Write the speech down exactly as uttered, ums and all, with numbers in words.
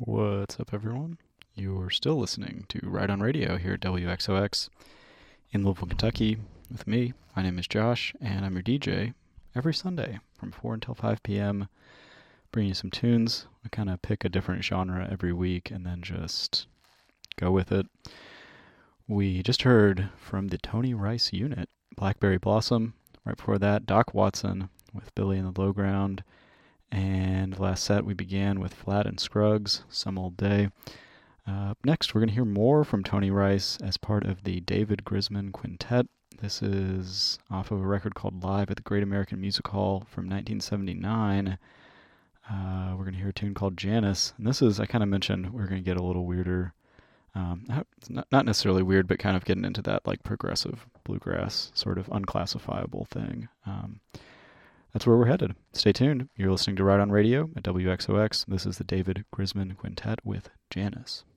What's up, everyone? You're still listening to Ride on Radio here at W X O X in Louisville, Kentucky with me. My name is Josh, and I'm your D J every Sunday from four until five p.m., bringing you some tunes. I kind of pick a different genre every week and then just go with it. We just heard from the Tony Rice Unit, Blackberry Blossom. Right before that, Doc Watson with Billy in the Low Ground. And last set we began with Flat and Scruggs, Some Old Day. Uh, up next, we're going to hear more from Tony Rice as part of the David Grisman Quintet. This is off of a record called Live at the Great American Music Hall from nineteen seventy-nine. Uh, we're going to hear a tune called Janice. And this is, I kind of mentioned, we're going to get a little weirder. Um, not, not necessarily weird, but kind of getting into that like progressive bluegrass sort of unclassifiable thing. Um, That's where we're headed. Stay tuned. You're listening to Ride on Radio at W X O X. This is the David Grisman Quintet with Janice.